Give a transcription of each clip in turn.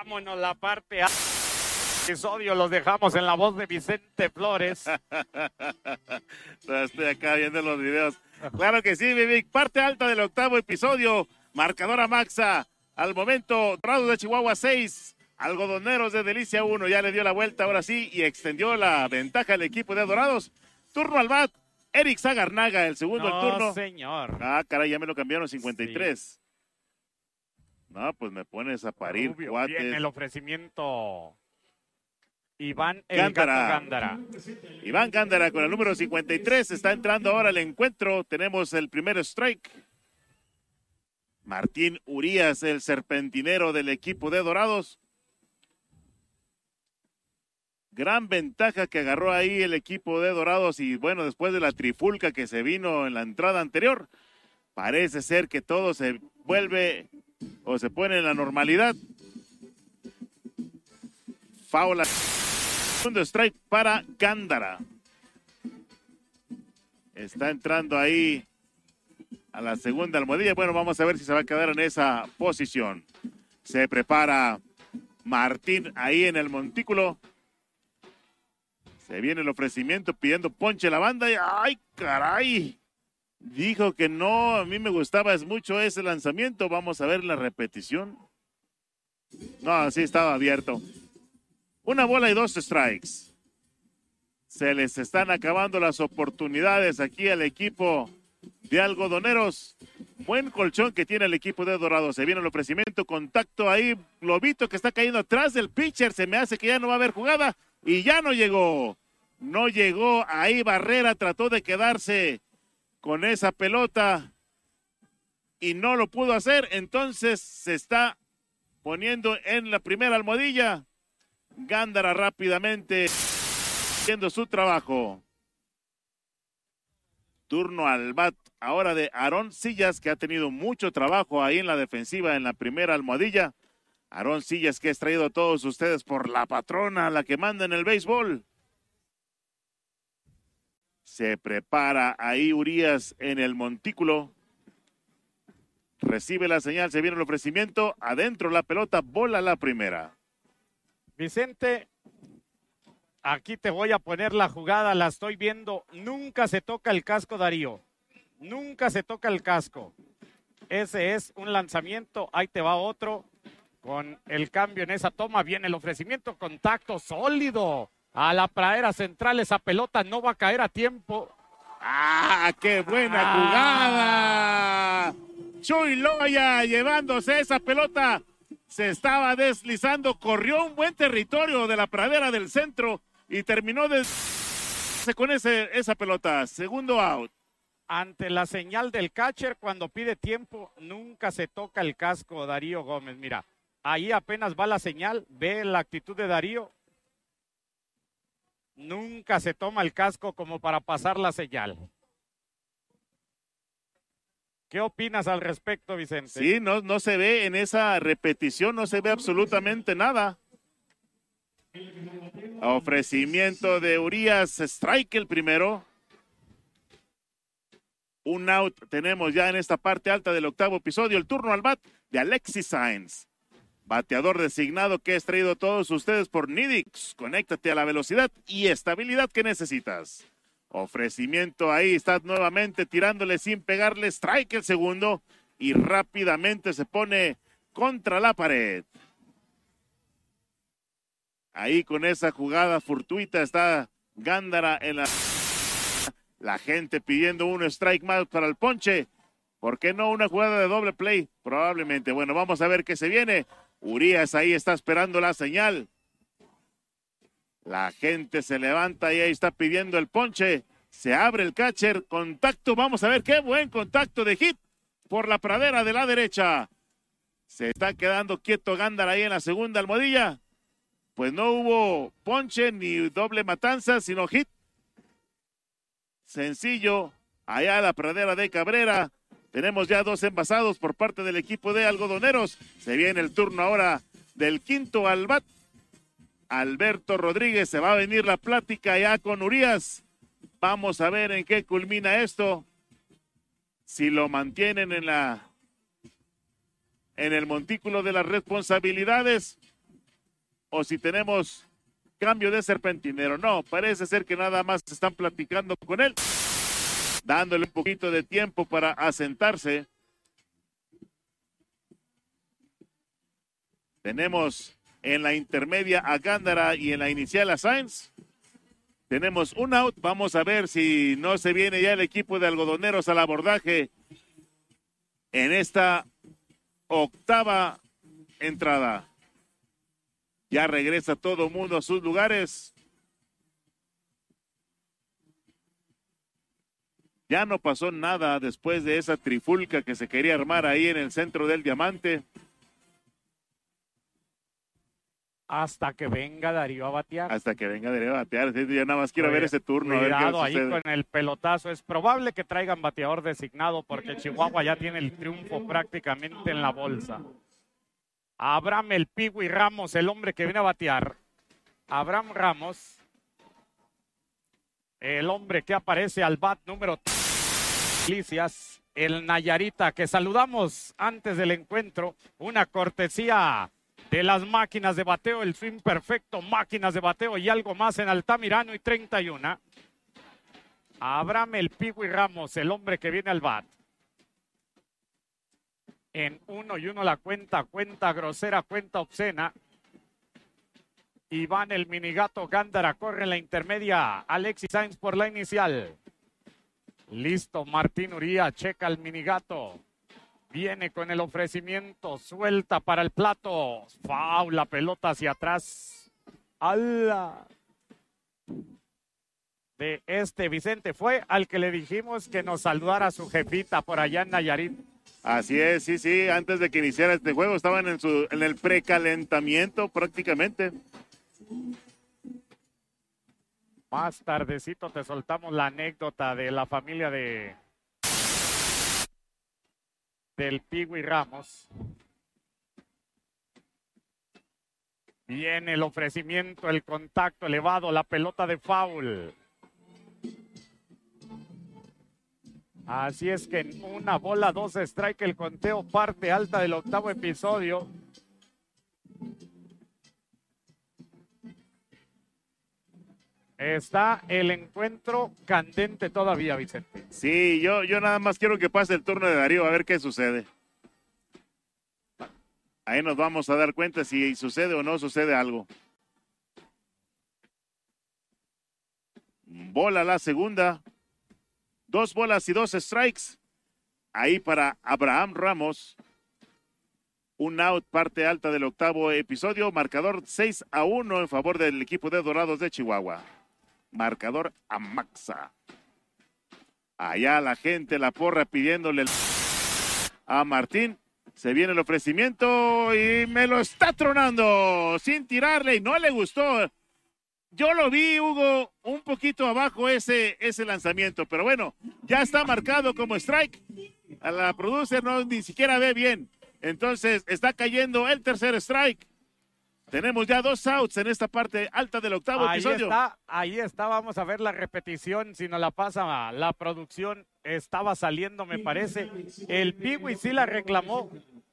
Vámonos la parte A. Episodio los dejamos en la voz de Vicente Flores. Estoy acá viendo los videos. Claro que sí, Vivic. Parte alta del octavo episodio. Marcadora Maxa. Al momento, Dorados de Chihuahua 6. Algodoneros de Delicia 1. Ya le dio la vuelta ahora sí y extendió la ventaja al equipo de Dorados. Turno al bat. Eric Zagarnaga, el segundo No, el turno. señor. Ah, caray, ya me lo cambiaron, 53. Sí. No, pues me pones a parir, Rubio, cuates. bien el ofrecimiento. Iván Gándara. Gato Gándara. Iván Gándara con el número 53. Está entrando ahora al encuentro. Tenemos el primer strike. Martín Urías, el serpentinero del equipo de Dorados. Gran ventaja que agarró ahí el equipo de Dorados y bueno, después de la trifulca que se vino en la entrada anterior, parece ser que todo se vuelve o se pone en la normalidad. Faula. Segundo strike para Gándara. Está entrando ahí a la segunda almohadilla. Bueno, vamos a ver si se va a quedar en esa posición. Se prepara Martín ahí en el montículo. Se viene el ofrecimiento pidiendo ponche la banda y ¡ay, caray! Dijo que no, a mí me gustaba mucho ese lanzamiento. Vamos a ver la repetición. No, sí estaba abierto. Una bola y 2 strikes. Se les están acabando las oportunidades aquí al equipo de Algodoneros. Buen colchón que tiene el equipo de Dorados. Se viene el ofrecimiento, contacto ahí. Globito que está cayendo atrás del pitcher. Se me hace que ya no va a haber jugada. Y ya no llegó. No llegó. Ahí Barrera trató de quedarse con esa pelota. Y no lo pudo hacer. Entonces se está poniendo en la primera almohadilla. Gándara rápidamente haciendo su trabajo. Turno al bat ahora de Aarón Sillas, que ha tenido mucho trabajo ahí en la defensiva en la primera almohadilla. Aarón Sillas, que es traído a todos ustedes por la patrona, la que manda en el béisbol. Se prepara ahí Urías en el montículo. Recibe la señal, se viene el ofrecimiento. Adentro la pelota, bola la primera. Vicente, aquí te voy a poner la jugada, la estoy viendo. Nunca se toca el casco, Darío. Nunca se toca el casco. Ese es un lanzamiento, ahí te va otro. Con el cambio en esa toma, viene el ofrecimiento, contacto sólido. A la pradera central, esa pelota no va a caer a tiempo. ¡Ah, qué buena jugada! Chuy Loya llevándose esa pelota. Se estaba deslizando, corrió un buen territorio de la pradera del centro y terminó con esa pelota. Segundo out. Ante la señal del catcher, cuando pide tiempo, nunca se toca el casco, Darío Gómez. Mira, ahí apenas va la señal, ve la actitud de Darío. Nunca se toma el casco como para pasar la señal. ¿Qué opinas al respecto, Vicente? Sí, no se ve en esa repetición, no se ve absolutamente nada. Ofrecimiento de Urías, strike el primero. Un out tenemos ya en esta parte alta del octavo episodio. El turno al bat de Alexis Sainz. Bateador designado que es traído a todos ustedes por Nidix. Conéctate a la velocidad y estabilidad que necesitas. Ofrecimiento ahí, está nuevamente tirándole sin pegarle, strike el segundo y rápidamente se pone contra la pared. Ahí con esa jugada fortuita está Gándara en la gente pidiendo un strike más para el ponche. ¿Por qué no una jugada de doble play? Probablemente. Bueno, vamos a ver qué se viene. Urías ahí está esperando la señal. La gente se levanta y ahí está pidiendo el ponche. Se abre el catcher. Contacto. Vamos a ver qué buen contacto de hit por la pradera de la derecha. Se está quedando quieto Gándara ahí en la segunda almohadilla. Pues no hubo ponche ni doble matanza, sino hit. Sencillo. Allá la pradera de Cabrera. Tenemos ya 2 envasados por parte del equipo de Algodoneros. Se viene el turno ahora del quinto al bat. Alberto Rodríguez, se va a venir la plática ya con Urías. Vamos a ver en qué culmina esto. Si lo mantienen en el montículo de las responsabilidades o si tenemos cambio de serpentinero. No, parece ser que nada más están platicando con él, dándole un poquito de tiempo para asentarse. Tenemos en la intermedia a Gándara y en la inicial a Sainz. Tenemos un out. Vamos a ver si no se viene ya el equipo de algodoneros al abordaje en esta octava entrada. Ya regresa todo el mundo a sus lugares. Ya no pasó nada después de esa trifulca que se quería armar ahí en el centro del diamante. Hasta que venga Darío a batear. Hasta que venga Darío a batear. Yo nada más quiero ver ese turno. Cuidado a ver qué ahí sucede. con el pelotazo. Es probable que traigan bateador designado porque Chihuahua ya tiene el triunfo prácticamente en la bolsa. Abraham el Pigui Ramos, el hombre que viene a batear. Abraham Ramos, el hombre que aparece al bat número 3. Delicias, el Nayarita, que saludamos antes del encuentro. Una cortesía de las máquinas de bateo, el swing perfecto, máquinas de bateo y algo más en Altamirano y 31. Abraham el Pigui Ramos, el hombre que viene al bat. En 1-1 la cuenta grosera, cuenta obscena. Iván el Minigato Gándara corre en la intermedia. Alexis Sainz por la inicial. Listo, Martín Uría, checa el Minigato. Viene con el ofrecimiento, suelta para el plato. Foul, la pelota hacia atrás. ¡Ala! De Vicente fue al que le dijimos que nos saludara a su jefita por allá en Nayarit. Así es, sí, antes de que iniciara este juego estaban en el precalentamiento prácticamente. Más tardecito te soltamos la anécdota de la familia del Pigui Ramos. Viene el ofrecimiento, el contacto elevado, la pelota de foul. Así es que en 1 bola, 2 strike, el conteo parte alta del octavo episodio. Está el encuentro candente todavía, Vicente. Sí, yo nada más quiero que pase el turno de Darío a ver qué sucede. Ahí nos vamos a dar cuenta si sucede o no sucede algo. Bola la segunda. 2 bolas y 2 strikes. Ahí para Abraham Ramos. Un out, parte alta del octavo episodio. Marcador 6-1 en favor del equipo de Dorados de Chihuahua. Marcador a Maxa. Allá la gente, la porra pidiéndole a Martín. Se viene el ofrecimiento y me lo está tronando sin tirarle y no le gustó. Yo lo vi, Hugo, un poquito abajo ese lanzamiento, pero bueno, ya está marcado como strike. A la producer no ni siquiera ve bien. Entonces está cayendo el tercer strike. Tenemos ya 2 outs en esta parte alta del octavo episodio. Ahí está, vamos a ver la repetición, si nos la pasa la producción. Estaba saliendo, me parece. El Pigui sí la reclamó.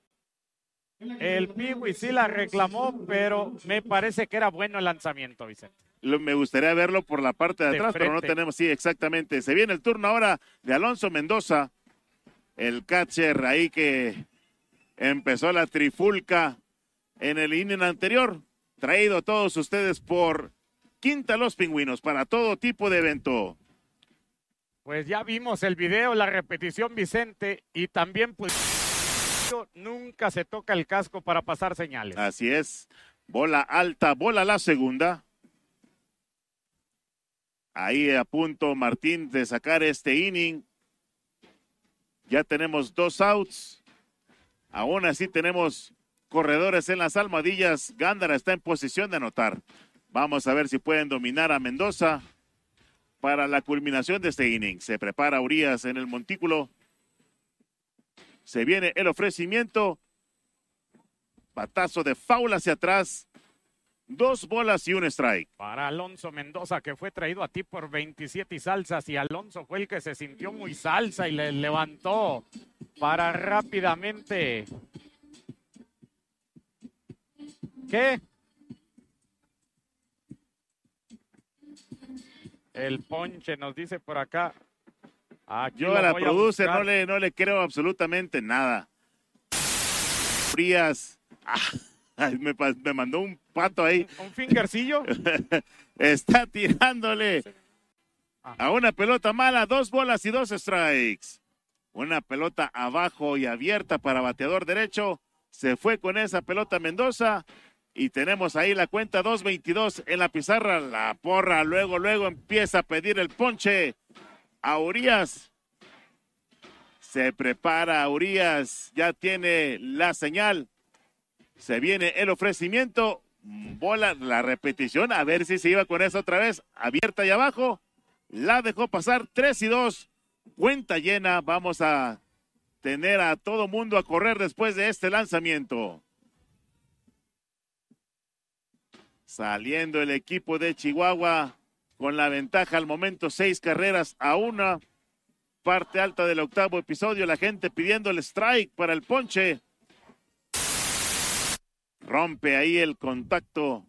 Pero me parece que era bueno el lanzamiento, Vicente. Me gustaría verlo por la parte de atrás, pero no tenemos, sí, exactamente. Se viene el turno ahora de Alonso Mendoza, el catcher ahí que empezó la trifulca en el inning anterior, traído a todos ustedes por Quinta Los Pingüinos para todo tipo de evento. Pues ya vimos el video, la repetición, Vicente, y también pues nunca se toca el casco para pasar señales. Así es, bola alta, bola la segunda. Ahí a punto Martín de sacar este inning. Ya tenemos 2 outs. Aún así tenemos corredores en las almohadillas. Gándara está en posición de anotar. Vamos a ver si pueden dominar a Mendoza para la culminación de este inning. Se prepara Urias en el montículo. Se viene el ofrecimiento. Batazo de foul hacia atrás. 2 bolas y 1 strike. Para Alonso Mendoza, que fue traído a ti por 27 y salsas, y Alonso fue el que se sintió muy salsa y le levantó para rápidamente. ¿Qué? El ponche nos dice por acá. Aquí yo a la producer no le creo absolutamente nada. Frías. Me mandó un pato ahí. Un fingercillo. Está tirándole a una pelota mala, 2 bolas y 2 strikes. Una pelota abajo y abierta para bateador derecho. Se fue con esa pelota Mendoza. Y tenemos ahí la cuenta 2-22 en la pizarra. La porra luego empieza a pedir el ponche a Urias. Se prepara Urias. Ya tiene la señal. Se viene el ofrecimiento. Bola, la repetición. A ver si se iba con eso otra vez. Abierta y abajo. La dejó pasar 3-2. Cuenta llena. Vamos a tener a todo mundo a correr después de este lanzamiento. Saliendo el equipo de Chihuahua con la ventaja al momento 6 carreras a 1. Parte alta del octavo episodio. La gente pidiendo el strike para el ponche. Rompe ahí el contacto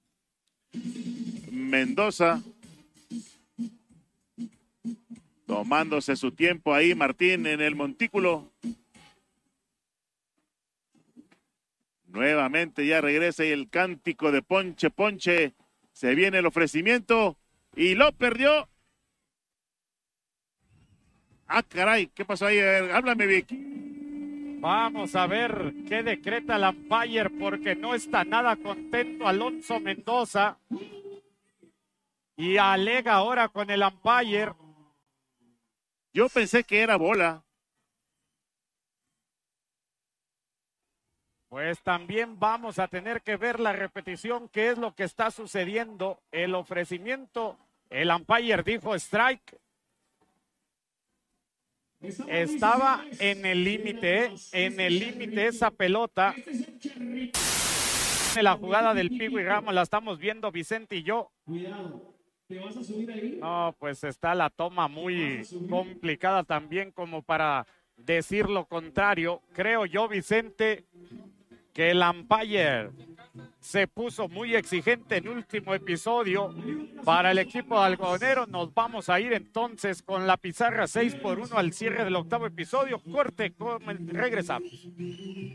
Mendoza. Tomándose su tiempo ahí Martín en el montículo. Nuevamente ya regresa y el cántico de ponche, ponche. Se viene el ofrecimiento y lo perdió. Ah, caray, ¿qué pasó ahí? Háblame, Vic. Vamos a ver qué decreta el umpire porque no está nada contento Alonso Mendoza. Y alega ahora con el umpire. Yo pensé que era bola. Pues también vamos a tener que ver la repetición, qué es lo que está sucediendo. El ofrecimiento, el umpire dijo strike. Estaba en el límite esa pelota. La jugada del Pigui Ramos la estamos viendo Vicente y yo. No, pues está la toma muy complicada también como para decir lo contrario. Creo yo, Vicente, que el umpire se puso muy exigente en último episodio para el equipo de algodonero. Nos vamos a ir entonces con la pizarra 6-1 al cierre del octavo episodio. Corte, regresamos.